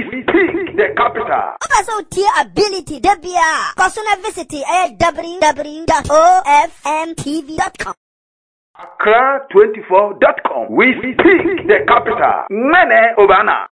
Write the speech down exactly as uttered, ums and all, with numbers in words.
speak the capital. Also, tier ability, Debia. Personal visit at w w w dot o f m t v dot com. Accra twenty-four dot com. We speak the capital. Mene Obana.